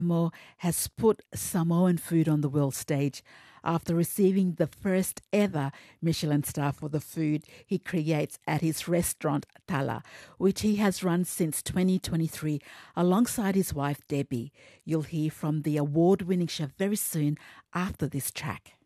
Mo has put Samoan food on the world stage after receiving the first ever Michelin star for the food he creates at his restaurant Tala, which he has run since 2023 alongside his wife Debbie. You'll hear from the award-winning chef very soon after this track.